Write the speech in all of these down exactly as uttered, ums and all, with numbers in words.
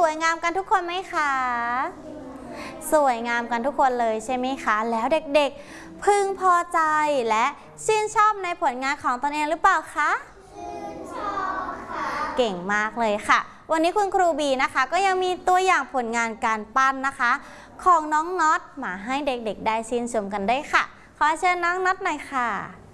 วยงามกันทุกคนไหมคะสวยงามกันทุกคนเลยใช่ไหมคะแล้วเด็กๆพึงพอใจและชื่นชอบในผลงานของตนเองหรือเปล่าคะชื่นชอบค่ะเก่งมากเลยค่ะวันนี้คุณครูบีนะคะก็ยังมีตัวอย่างผลงานการปั้นนะคะของน้องน็อตมาให้เด็กๆได้ชื่นชมกันได้ค่ะขอเชิญน้องน็อตหน่อยค่ะ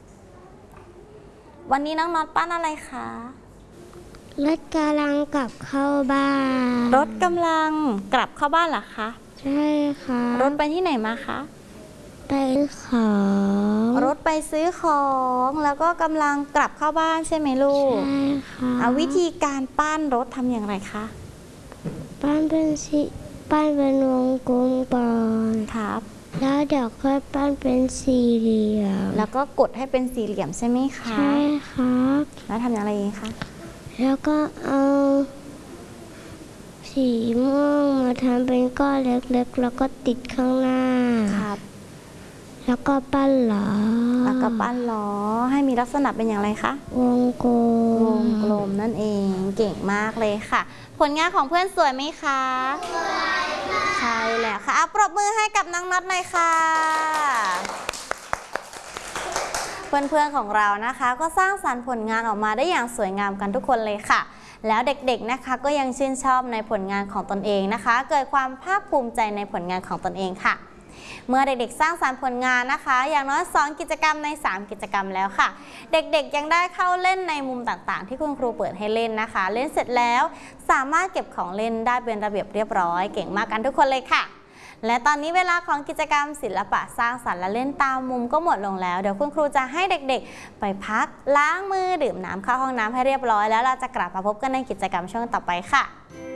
วันนี้น้องน็อตปั้นอะไรคะรถกำลังกลับเข้าบ้านรถกำลังกลับเข้าบ้านเหรอคะใช่ค่ะรถไปที่ไหนมาคะไปซื้อของรถไปซื้อของแล้วก็กำลังกลับเข้าบ้านใช่ไหมลูกใช่ค่ะเอาวิธีการปั้นรถทำอย่างไรคะปั้นเป็นสีปั้นเป็นวงกลมก่อนครับแล้วเดี๋ยวค่อยปั้นเป็นสี่เหลี่ยมแล้วก็กดให้เป็นสี่เหลี่ยมใช่ไหมคะใช่ครับแล้วทำอย่างไรอีกคะแล้วก็เอาสีม่วงมาทำเป็นก้อนเล็กๆแล้วก็ติดข้างหน้าครับแล้วก็ปั้นล้อแล้วก็ปั้นล้อให้มีลักษณะเป็นอย่างไรคะวงกลมวงกลมนั่นเองเก่งมากเลยค่ะผลงานของเพื่อนสวยไหมคะสวยค่ะใช่แล้วค่ะเอาปรบมือให้กับน้องน็อตหน่อยค่ะเพื่อนๆของเรานะคะก็สร้างสรรค์ผลงานออกมาได้อย่างสวยงามกันทุกคนเลยค่ะแล้วเด็กๆนะคะก็ยังชื่นชอบในผลงานของตนเองนะคะเกิดความภาคภูมิใจในผลงานของตนเองค่ะเมื่อเด็กๆสร้างสรรค์ผลงานนะคะอย่างน้อยสองกิจกรรมในสามกิจกรรมแล้วค่ะเด็กๆยังได้เข้าเล่นในมุมต่างๆที่คุณครูเปิดให้เล่นนะคะเล่นเสร็จแล้วสามารถเก็บของเล่นได้เป็นระเบียบเรียบร้อยเก่งมากกันทุกคนเลยค่ะและตอนนี้เวลาของกิจกรรมศิลปะสร้างสรรค์และเล่นตามมุมก็หมดลงแล้วเดี๋ยวคุณครูจะให้เด็กๆไปพักล้างมือดื่มน้ำเข้าห้องน้ำให้เรียบร้อยแล้วเราจะกลับมาพบกันในกิจกรรมช่วงต่อไปค่ะ